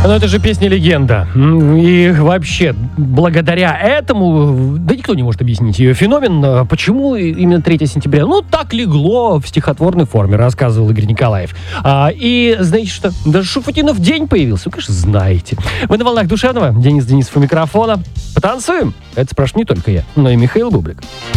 Ну, это же песня-легенда. И вообще, благодаря этому, да никто не может объяснить ее феномен, почему именно 3 сентября. Ну, так легло в стихотворной форме, рассказывал Игорь Николаев. И знаете что? Даже Шуфутинов день появился. Вы, конечно, знаете. Вы на волнах душевного. Денис Денисов у микрофона. Потанцуем? Это спрашиваю не только я, но и Михаил Бублик.